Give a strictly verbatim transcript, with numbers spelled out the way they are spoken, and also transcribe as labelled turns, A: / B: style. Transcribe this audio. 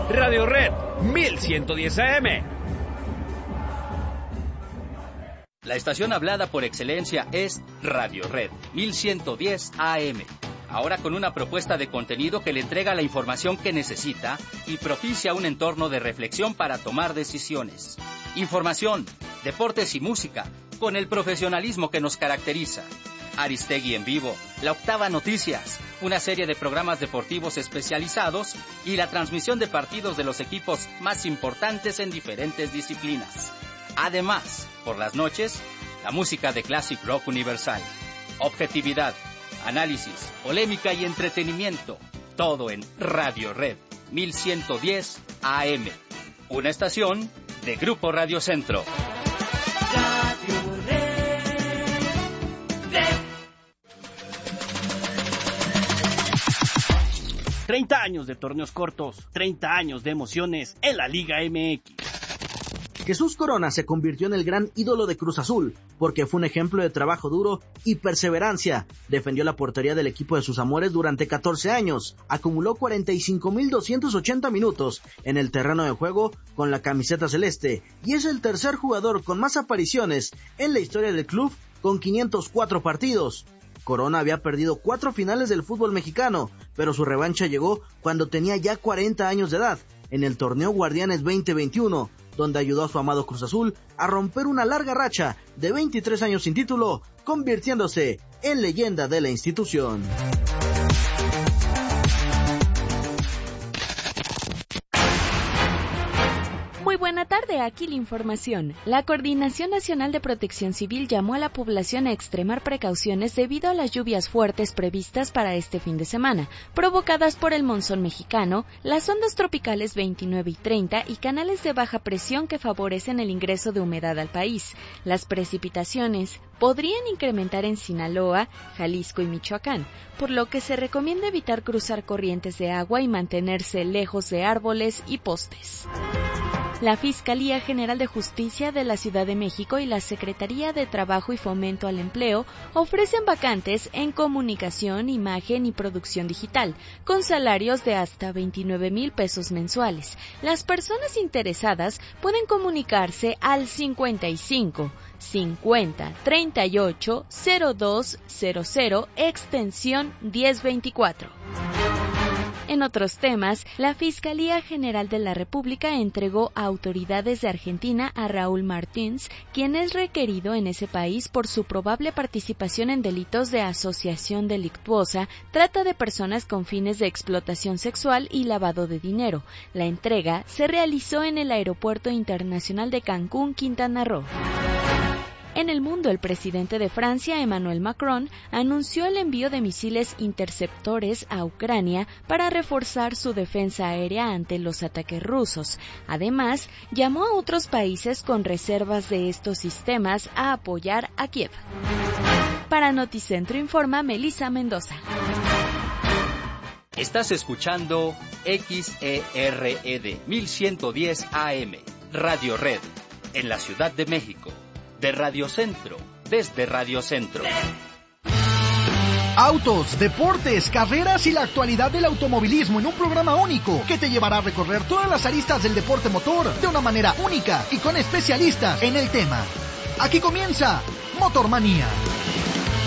A: Radio Red mil ciento diez A M.
B: La estación hablada por excelencia es Radio Red mil ciento diez A M. Ahora con una propuesta de contenido que le entrega la información que necesita y propicia un entorno de reflexión para tomar decisiones. Información, deportes y música, con el profesionalismo que nos caracteriza. Aristegui en vivo, La Octava Noticias, una serie de programas deportivos especializados y la transmisión de partidos de los equipos más importantes en diferentes disciplinas. Además, por las noches, la música de Classic Rock Universal. Objetividad, análisis, polémica y entretenimiento. Todo en Radio Red mil ciento diez A M. Una estación de Grupo Radio Centro.
C: Radio Red. Red.
D: treinta años de torneos cortos, treinta años de emociones en la Liga M X.
E: Jesús Corona se convirtió en el gran ídolo de Cruz Azul, porque fue un ejemplo de trabajo duro y perseverancia. Defendió la portería del equipo de sus amores durante catorce años, acumuló cuarenta y cinco mil doscientos ochenta minutos en el terreno de juego con la camiseta celeste, y es el tercer jugador con más apariciones en la historia del club, con quinientos cuatro partidos. Corona había perdido cuatro finales del fútbol mexicano, pero su revancha llegó cuando tenía ya cuarenta años de edad, en el torneo Guardianes veinte veintiuno, donde ayudó a su amado Cruz Azul a romper una larga racha de veintitrés años sin título, convirtiéndose en leyenda de la institución.
F: Muy buena tarde, aquí la información. La Coordinación Nacional de Protección Civil llamó a la población a extremar precauciones debido a las lluvias fuertes previstas para este fin de semana, provocadas por el monzón mexicano, las ondas tropicales veintinueve y treinta y canales de baja presión que favorecen el ingreso de humedad al país. Las precipitaciones podrían incrementar en Sinaloa, Jalisco y Michoacán, por lo que se recomienda evitar cruzar corrientes de agua y mantenerse lejos de árboles y postes. La Fiscalía General de Justicia de la Ciudad de México y la Secretaría de Trabajo y Fomento al Empleo ofrecen vacantes en comunicación, imagen y producción digital, con salarios de hasta veintinueve mil pesos mensuales. Las personas interesadas pueden comunicarse al cincuenta y cinco, cincuenta, treinta y ocho, cero dos cero cero, extensión diez veinticuatro. En otros temas, la Fiscalía General de la República entregó a autoridades de Argentina a Raúl Martins, quien es requerido en ese país por su probable participación en delitos de asociación delictuosa, trata de personas con fines de explotación sexual y lavado de dinero. La entrega se realizó en el Aeropuerto Internacional de Cancún, Quintana Roo. En el mundo, el presidente de Francia, Emmanuel Macron, anunció el envío de misiles interceptores a Ucrania para reforzar su defensa aérea ante los ataques rusos. Además, llamó a otros países con reservas de estos sistemas a apoyar a Kiev. Para Noticentro informa Melissa Mendoza.
B: Estás escuchando X E R E D mil ciento diez A M, Radio Red, en la Ciudad de México. De Radio Centro, desde Radio Centro.
G: Autos, deportes, carreras y la actualidad del automovilismo en un programa único que te llevará a recorrer todas las aristas del deporte motor de una manera única y con especialistas en el tema. Aquí comienza Motormanía.